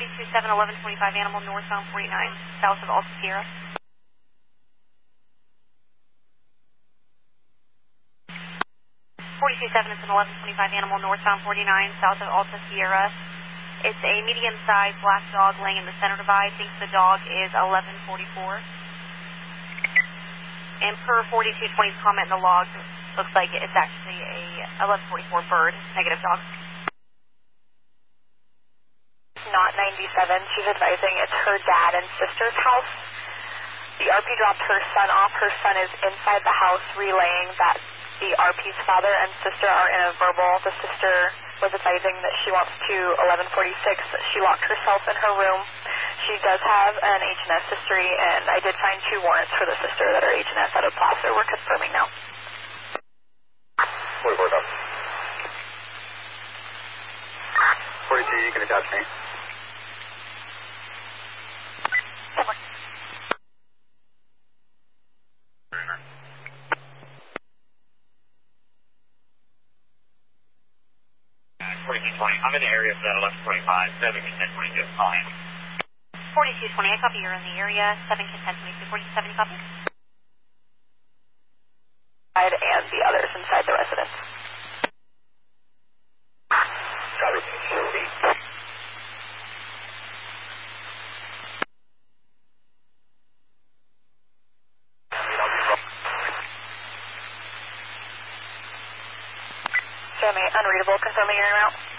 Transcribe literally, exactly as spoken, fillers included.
forty-two seven, eleven twenty-five animal northbound forty-nine, south of Alta Sierra. forty-two seven is an eleven twenty-five animal northbound forty-nine, south of Alta Sierra. It's a medium-sized black dog laying in the center divide. Thinks the dog is eleven forty-four. And per forty-two twenty's comment in the log, looks like it's actually a eleven forty-four bird, negative dog. Not ninety-seven. She's advising it's her dad and sister's house. The R P dropped her son off. Her son is inside the house relaying that the R P's father and sister are in a verbal. The sister was advising that she wants to eleven forty-six. She locked herself in her room. She does have an H and S history, and I did find two warrants for the sister that are H and S out of Placer. We're confirming now. forty-four up. forty-two, you can attach me. forty-two twenty, I'm in the area for that eleven twenty-five, seven can ten twenty-two, calling. forty-two twenty, I copy you're in the area, seven can ten twenty-two, forty-seven, you copy? And the others inside the residence. Copy. Sammy, unreadable, confirming you're en route.